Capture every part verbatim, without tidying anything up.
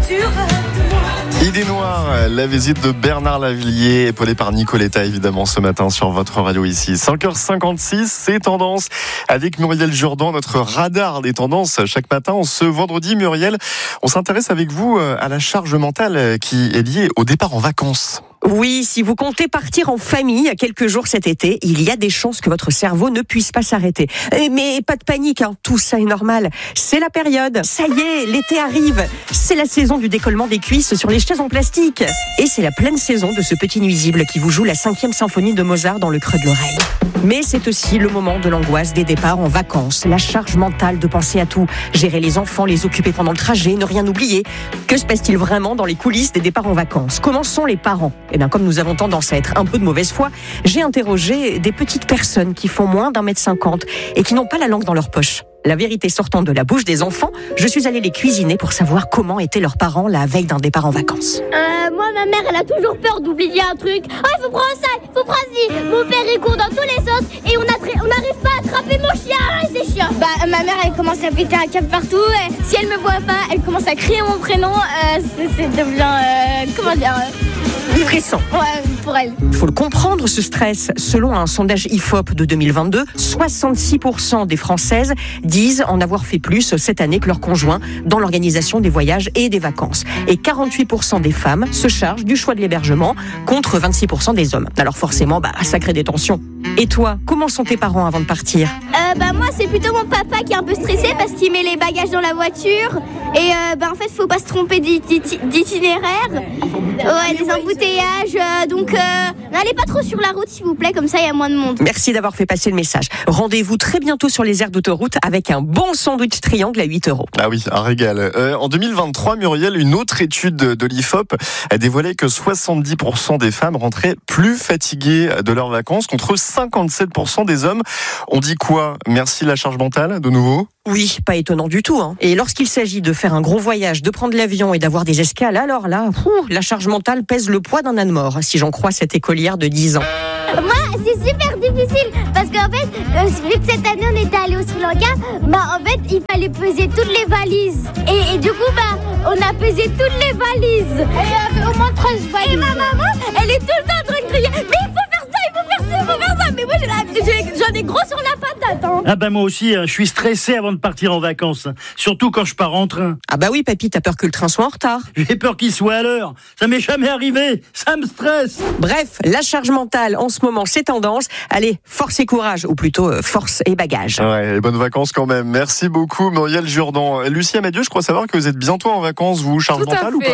sur moi. Idée noire, la visite de Bernard Lavilliers, épaulé par Nicoletta évidemment ce matin sur votre radio ici. cinq heures cinquante-six, c'est Tendance avec Muriel Jourdan, notre radar des tendances chaque matin. Ce vendredi, Muriel, on s'intéresse avec vous à la charge mentale qui est liée au départ en vacances. Oui, si vous comptez partir en famille à quelques jours cet été, il y a des chances que votre cerveau ne puisse pas s'arrêter. Mais pas de panique, hein, tout ça est normal. C'est la période. Ça y est, l'été arrive. C'est la saison du décollement des cuisses sur les chaises en plastique. Et c'est la pleine saison de ce petit nuisible qui vous joue la cinquième symphonie de Mozart dans le creux de l'oreille. Mais c'est aussi le moment de l'angoisse des départs en vacances, la charge mentale de penser à tout, gérer les enfants, les occuper pendant le trajet, ne rien oublier. Que se passe-t-il vraiment dans les coulisses des départs en vacances ? Comment sont les parents ? Eh bien, comme nous avons tendance à être un peu de mauvaise foi, j'ai interrogé des petites personnes qui font moins d'un mètre cinquante et qui n'ont pas la langue dans leur poche. La vérité sortant de la bouche des enfants, je suis allée les cuisiner pour savoir comment étaient leurs parents la veille d'un départ en vacances. Euh, moi, ma mère, elle a toujours peur d'oublier un truc. Oh, il faut prendre ça, il faut prendre ci. Mon père, il court dans tous les sens et on n'arrive pas à attraper mon chien. Ah, c'est chiant. Bah, ma mère, elle commence à péter un câble partout. Et si elle me voit pas, elle commence à crier mon prénom. Euh, c'est, c'est devient, euh, comment dire euh... Stressant. Ouais, pour elle. Il faut le comprendre, ce stress. Selon un sondage I F O P de deux mille vingt-deux, soixante-six pour cent des Françaises disent en avoir fait plus cette année que leur conjoint dans l'organisation des voyages et des vacances. Et quarante-huit pour cent des femmes se chargent du choix de l'hébergement contre vingt-six pour cent des hommes. Alors forcément, bah, ça crée des tensions. Et toi, comment sont tes parents avant de partir ? euh, Bah moi, c'est plutôt mon papa qui est un peu stressé parce qu'il met les bagages dans la voiture. Et euh, bah en fait, faut pas se tromper d'itinéraire. Ouais, des embouteillages. Euh, donc, euh, n'allez pas trop sur la route, s'il vous plaît, comme ça, il y a moins de monde. Merci d'avoir fait passer le message. Rendez-vous très bientôt sur les aires d'autoroute avec un bon sandwich triangle à huit euros. Ah oui, un régal. Euh, en deux mille vingt-trois, Muriel, une autre étude de l'I F O P a dévoilé que soixante-dix pour cent des femmes rentraient plus fatiguées de leurs vacances contre cinquante-sept pour cent des hommes. On dit quoi ? Merci la charge mentale, de nouveau ? Oui, pas étonnant du tout. Hein. Et lorsqu'il s'agit de faire un gros voyage, de prendre l'avion et d'avoir des escales, alors là, pfff, la charge mentale pèse le poids d'un âne mort, si j'en crois cette écolière de dix ans. Moi, c'est super difficile parce qu'en fait, vu que cette année on était allé au Sri Lanka, bah en fait, il fallait peser toutes les valises. Et, et du coup, bah, on a pesé toutes les valises. Et il y avait au moins treize valises. Et ma maman, elle est tout le temps en train de crier, mais il faut faire ça, il faut faire ça, il faut faire ça. Mais moi, j'ai la, j'ai, j'en ai gros sur la patate. Hein. Ah bah moi aussi, je suis stressé avant de partir en vacances. Surtout quand je pars en train. Ah bah oui, papy, t'as peur que le train soit en retard. J'ai peur qu'il soit à l'heure. Ça m'est jamais arrivé. Ça me stresse. Bref, la charge mentale en ce moment, c'est tendance. Allez, force et courage, ou plutôt euh, force et bagage. Ouais, et bonnes vacances quand même. Merci beaucoup, Muriel Jourdan. Lucie Amadieu, je crois savoir que vous êtes bientôt en vacances, vous, charge Tout mentale ou pas ?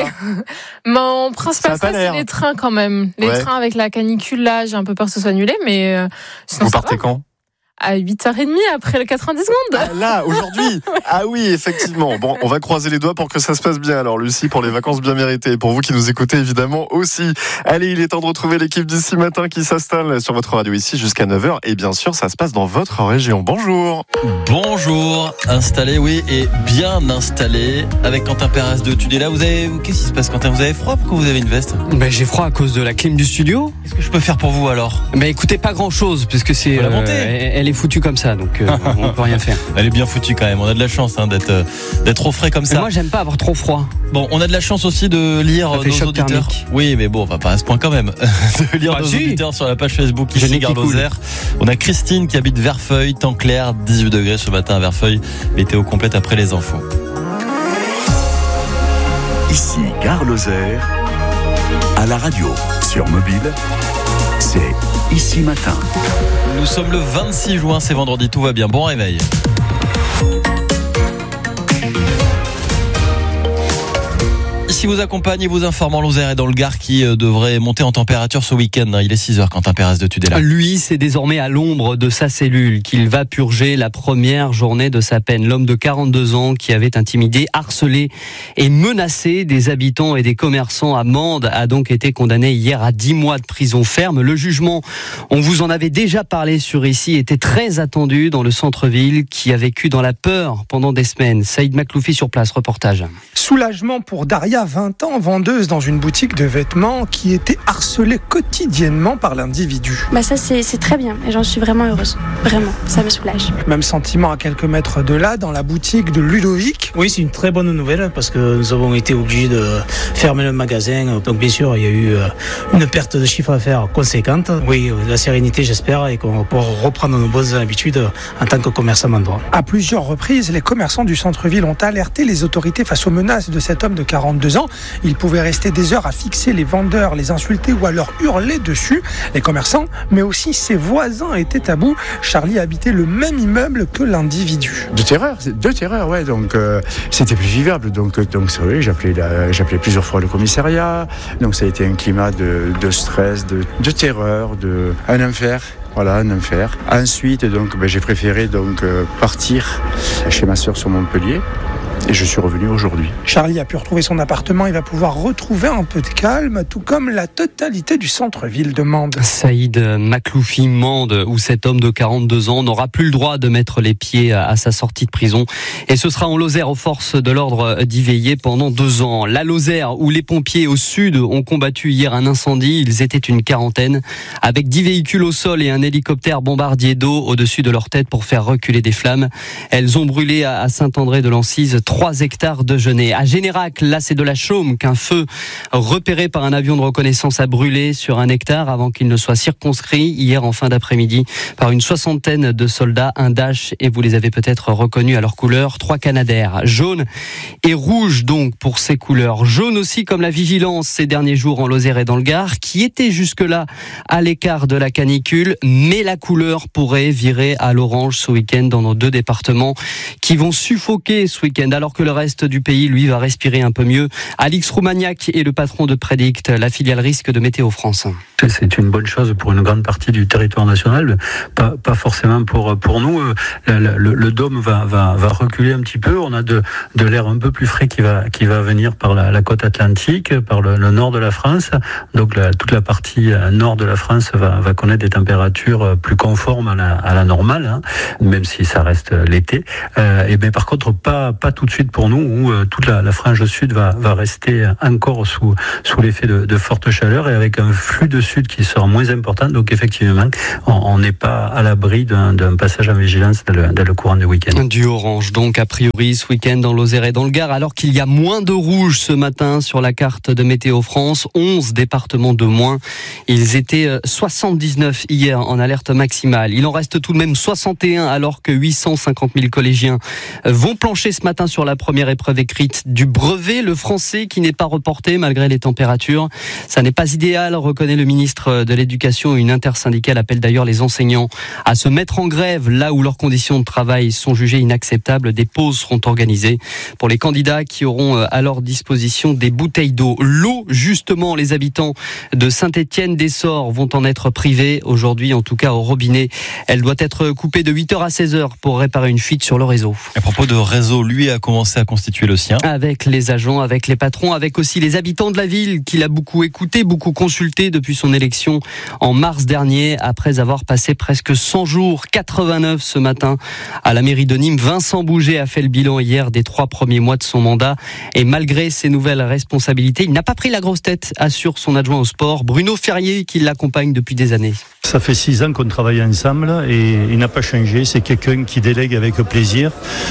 Mon principal stress, c'est les trains quand même. Les ouais. trains avec la canicule, là, j'ai un peu peur que ce soit annulé, mais euh, sinon vous ça partez va. Quand ? À huit heures trente après le quatre-vingt-dix secondes. Ah, là, aujourd'hui. Ouais. Ah oui, effectivement. Bon, on va croiser les doigts pour que ça se passe bien. Alors, Lucie, pour les vacances bien méritées. Pour vous qui nous écoutez, évidemment, aussi. Allez, il est temps de retrouver l'équipe d'ici matin qui s'installe sur votre radio ici jusqu'à neuf heures. Et bien sûr, ça se passe dans votre région. Bonjour. Bonjour. Installé, oui, et bien installé. Avec Quentin Perez de Tudela. Vous avez, qu'est-ce qui se passe, Quentin? Vous avez froid? Pourquoi vous avez une veste? Ben, j'ai froid à cause de la clim du studio. Qu'est-ce que je peux faire pour vous alors? Ben, écoutez, pas grand chose, puisque c'est, la montée. euh, elle est foutue comme ça, donc euh, on peut rien faire. Elle est bien foutue quand même. On a de la chance hein, d'être, euh, d'être au frais comme ça. Mais moi, j'aime pas avoir trop froid. Bon, on a de la chance aussi de lire Ça fait nos choc auditeurs. thermique. Oui, mais bon, enfin, pas à ce point quand même. de lire Bah, nos si. auditeurs sur la page Facebook J'ai ici, une équipe Gare-Lozère. On a Christine qui habite Verfeuille, temps clair, dix-huit degrés ce matin à Verfeuille. Météo complète après les infos. Ici, Gare-Lozère, à la radio, sur mobile, c'est Ici Matin. Nous sommes le vingt-six juin, c'est vendredi, tout va bien. Bon réveil. Ici vous accompagne et vous informe en Lozère et dans le Gard qui euh, devrait monter en température ce week-end. Il est six heures, Quentin Perez de Tudela. Lui, c'est désormais à l'ombre de sa cellule qu'il va purger la première journée de sa peine. L'homme de quarante-deux ans qui avait intimidé, harcelé et menacé des habitants et des commerçants à Mende a donc été condamné hier à dix mois de prison ferme. Le jugement, on vous en avait déjà parlé sur ici, était très attendu dans le centre-ville qui a vécu dans la peur pendant des semaines. Saïd Makloufi sur place, reportage. Soulagement pour Daria, vingt ans, vendeuse dans une boutique de vêtements qui était harcelée quotidiennement par l'individu. Bah ça c'est, c'est très bien et j'en suis vraiment heureuse. Vraiment, ça me soulage. Même sentiment à quelques mètres de là, dans la boutique de Ludovic. Oui, c'est une très bonne nouvelle parce que nous avons été obligés de fermer le magasin. Donc bien sûr, il y a eu une perte de chiffre d'affaires conséquente. Oui, la sérénité j'espère et qu'on va pouvoir reprendre nos bonnes habitudes en tant que commerçant mandroit. À plusieurs reprises, les commerçants du centre-ville ont alerté les autorités face aux menaces de cet homme de quarante-deux ans. Il pouvait rester des heures à fixer les vendeurs, les insulter ou à leur hurler dessus. Les commerçants, mais aussi ses voisins étaient à bout. Charlie habitait le même immeuble que l'individu. De terreur, de terreur, ouais. Donc euh, c'était plus vivable. Donc donc c'est vrai, j'appelais la, j'appelais plusieurs fois le commissariat. Donc ça a été un climat de, de stress, de, de terreur, de un enfer. Voilà, un enfer. Ensuite, donc, ben, j'ai préféré donc euh, partir chez ma sœur sur Montpellier. Et je suis revenu aujourd'hui. Charlie a pu retrouver son appartement. Il va pouvoir retrouver un peu de calme, tout comme la totalité du centre-ville de Mende. Saïd Makloufi, Mende, où cet homme de quarante-deux ans n'aura plus le droit de mettre les pieds à sa sortie de prison. Et ce sera en Lozère aux forces de l'ordre d'y veiller pendant deux ans. La Lozère, où les pompiers au sud ont combattu hier un incendie. Ils étaient une quarantaine, avec dix véhicules au sol et un hélicoptère bombardier d'eau au-dessus de leur tête pour faire reculer des flammes. Elles ont brûlé à Saint-André-de-Lancise trois hectares de genêts. À Générac, là c'est de la chaume qu'un feu repéré par un avion de reconnaissance a brûlé sur un hectare avant qu'il ne soit circonscrit hier en fin d'après-midi par une soixantaine de soldats, un Dash, et vous les avez peut-être reconnus à leur couleur, trois Canadair, jaune et rouge donc pour ces couleurs. Jaune aussi comme la vigilance ces derniers jours en Lozère et dans le Gard, qui était jusque-là à l'écart de la canicule, mais la couleur pourrait virer à l'orange ce week-end dans nos deux départements qui vont suffoquer ce week-end, alors que le reste du pays, lui, va respirer un peu mieux. Alix Roumaniac est le patron de Prédict, la filiale risque de Météo France. C'est une bonne chose pour une grande partie du territoire national, pas, pas forcément pour, pour nous. Le, le, le dôme va, va, va reculer un petit peu. On a de, de l'air un peu plus frais qui va, qui va venir par la, la côte atlantique, par le, le nord de la France. Donc la, toute la partie nord de la France va, va connaître des températures plus conformes à la, à la normale, hein, même si ça reste l'été. Euh, et bien par contre, pas, pas tout de suite pour nous, où euh, toute la, la frange sud va, va rester encore sous, sous l'effet de, de forte chaleur et avec un flux de sud qui sera moins important. Donc effectivement, on n'est pas à l'abri d'un, d'un passage en vigilance dans le, dans le courant du week-end. Du orange donc a priori ce week-end dans Lozère et dans le Gard, alors qu'il y a moins de rouge ce matin sur la carte de Météo France, onze départements de moins. Ils étaient soixante-dix-neuf hier en alerte maximale. Il en reste tout de même soixante et un alors que huit cent cinquante mille collégiens vont plancher ce matin sur la première épreuve écrite du brevet, le français, qui n'est pas reporté malgré les températures. Ça n'est pas idéal, reconnaît le ministre de l'Éducation. Une intersyndicale appelle d'ailleurs les enseignants à se mettre en grève là où leurs conditions de travail sont jugées inacceptables. Des pauses seront organisées pour les candidats qui auront à leur disposition des bouteilles d'eau. L'eau, justement, les habitants de Saint-Étienne-des-Sorts vont en être privés aujourd'hui, en tout cas au robinet. Elle doit être coupée de huit heures à seize heures pour réparer une fuite sur le réseau. À propos de réseau, lui a commencé à constituer le sien. Avec les agents, avec les patrons, avec aussi les habitants de la ville qu'il a beaucoup écouté, beaucoup consulté depuis son élection en mars dernier, après avoir passé presque cent jours, quatre-vingt-neuf ce matin à la mairie de Nîmes. Vincent Bouget a fait le bilan hier des trois premiers mois de son mandat et malgré ses nouvelles responsabilités, il n'a pas pris la grosse tête, assure son adjoint au sport, Bruno Ferrier, qui l'accompagne depuis des années. Ça fait six ans qu'on travaille ensemble et il n'a pas changé. C'est quelqu'un qui délègue avec plaisir,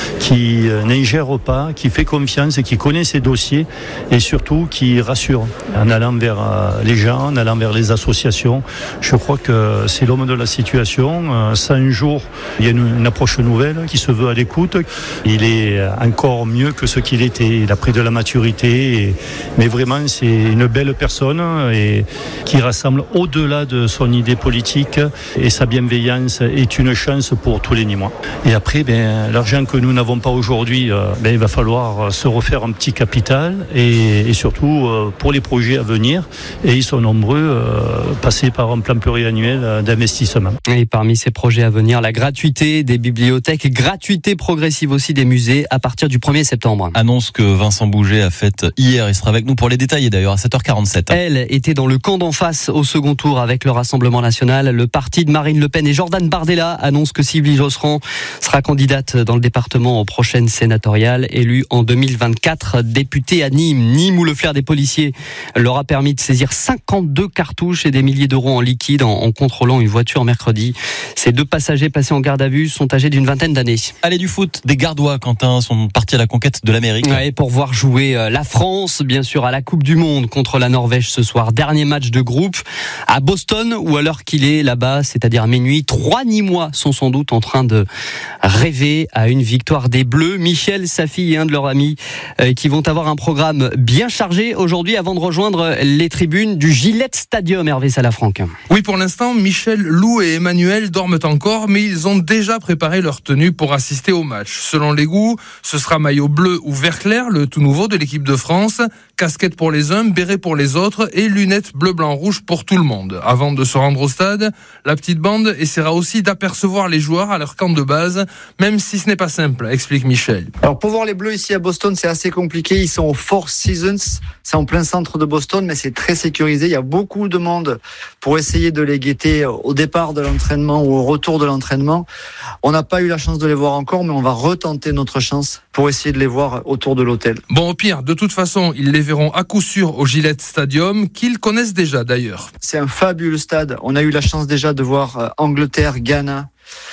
qui n'ingère pas, qui fait confiance et qui connaît ses dossiers et surtout qui rassure en allant vers les gens, en allant vers les associations. Je crois que c'est l'homme de la situation. cent jours, il y a une, une approche nouvelle qui se veut à l'écoute. Il est encore mieux que ce qu'il était. Il a pris de la maturité, et, mais vraiment c'est une belle personne et qui rassemble au-delà de son idée politique. Et sa bienveillance est une chance pour tous les Nîmois. Et après, ben, l'argent que nous n'avons pas aujourd'hui, ben, il va falloir se refaire un petit capital et, et surtout pour les projets à venir. Et ils sont nombreux, euh, passer par un plan pluriannuel d'investissement. Et parmi ces projets à venir, la gratuité des bibliothèques, gratuité progressive aussi des musées à partir du premier septembre. Annonce que Vincent Bouget a faite hier. Il sera avec avec nous pour les détails d'ailleurs à sept heures quarante-sept. Elle était dans le camp d'en face au second tour avec le Rassemblement National. Le parti de Marine Le Pen et Jordan Bardella annonce que Sylvie Josserand sera candidate dans le département aux prochaines sénatoriales, élue en deux mille vingt-quatre, députée à Nîmes. Nîmes où le flair des policiers leur a permis de saisir cinquante-deux cartouches et des milliers d'euros en liquide en, en contrôlant une voiture mercredi. Ces deux passagers passés en garde à vue sont âgés d'une vingtaine d'années. Allez, du foot, des Gardois, Quentin, sont partis à la conquête de l'Amérique. Ouais, pour voir jouer la France, bien sûr, à la Coupe du Monde contre la Norvège ce soir. Dernier match de groupe à Boston, ou à l'heure qu'il est là-bas, c'est-à-dire minuit. Trois Nîmois sont sans doute en train de rêver à une victoire des Bleus. Michel, sa fille et un de leurs amis euh, qui vont avoir un programme bien chargé aujourd'hui avant de rejoindre les tribunes du Gillette Stadium. Hervé Salafranc. Oui, pour l'instant, Michel, Lou et Emmanuel dorment encore, mais ils ont déjà préparé leur tenue pour assister au match. Selon les goûts, ce sera maillot bleu ou vert clair, le tout nouveau de l'équipe de France, casquette pour les uns, béret pour les autres et lunettes bleu, blanc, rouge pour tout le monde. Avant de se rendre au stade, la petite bande essaiera aussi d'apercevoir les joueurs à leur camp de base, même si ce n'est pas simple, explique Michel. Alors pour voir les Bleus ici à Boston, c'est assez compliqué. Ils sont au Four Seasons, c'est en plein centre de Boston, mais c'est très sécurisé. Il y a beaucoup de monde pour essayer de les guetter au départ de l'entraînement ou au retour de l'entraînement. On n'a pas eu la chance de les voir encore, mais on va retenter notre chance pour essayer de les voir autour de l'hôtel. Bon, au pire, de toute façon, ils les verront à coup sûr au Gillette Stadium, qu'ils connaissent déjà d'ailleurs. C'est un fabuleux stade. On a eu la chance déjà de voir Angleterre, Ghana.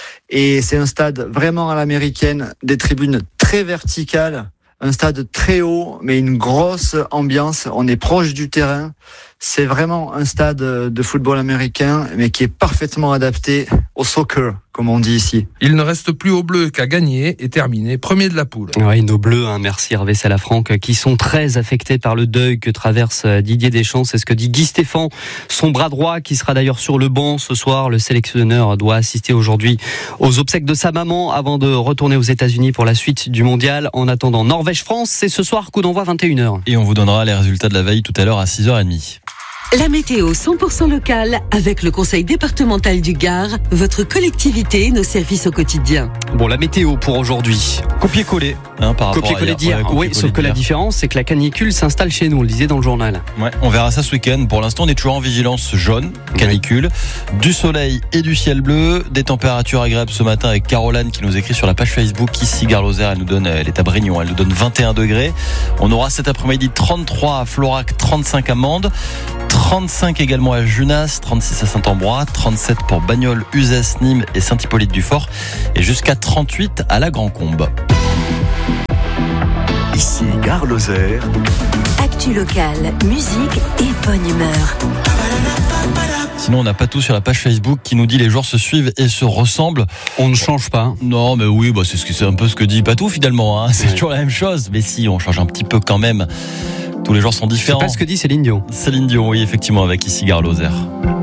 Et c'est un stade vraiment à l'américaine, des tribunes très verticales, un stade très haut, mais une grosse ambiance. On est proche du terrain. C'est vraiment un stade de football américain, mais qui est parfaitement adapté au soccer, comme on dit ici. Il ne reste plus aux Bleus qu'à gagner et terminer premier de la poule. Oui, nos Bleus, hein, merci Hervé Salafranc, qui sont très affectés par le deuil que traverse Didier Deschamps. C'est ce que dit Guy Stéphane, son bras droit, qui sera d'ailleurs sur le banc ce soir. Le sélectionneur doit assister aujourd'hui aux obsèques de sa maman avant de retourner aux États-Unis pour la suite du mondial. En attendant, Norvège-France, c'est ce soir, coup d'envoi vingt et une heures. Et on vous donnera les résultats de la veille tout à l'heure à six heures trente. La météo cent pour cent locale avec le conseil départemental du Gard, votre collectivité, nos services au quotidien. Bon, la météo pour aujourd'hui. Copier-coller, hein, par rapport Copier-coller à d'hier. hier. Ouais, oui, sauf que la différence, c'est que la canicule s'installe chez nous, on le disait dans le journal. Ouais, on verra ça ce week-end. Pour l'instant, on est toujours en vigilance jaune, canicule, oui. Du soleil et du ciel bleu, des températures agréables ce matin avec Caroline qui nous écrit sur la page Facebook ici Gare Lozère. Elle nous donne, elle est à Brignon, elle nous donne vingt et un degrés. On aura cet après-midi trente-trois à Florac, trente-cinq à Mende, trente-cinq également à Junas, trente-six à Saint-Ambrois, trente-sept pour Bagnols, Uzès, Nîmes et Saint-Hippolyte-du-Fort et jusqu'à trente-huit à la Grand-Combe. Ici Gare Lozère. Actu locale, musique et bonne humeur. Sinon, on n'a pas tout sur la page Facebook qui nous dit les joueurs se suivent et se ressemblent. On ne change pas. Non, mais oui, bah c'est, ce que, c'est un peu ce que dit Patou finalement. Hein. C'est oui. Toujours la même chose. Mais si, on change un petit peu quand même. Tous les joueurs sont différents. C'est pas ce que dit Céline Dion. Céline Dion, oui, effectivement, avec ici Gare Lozère.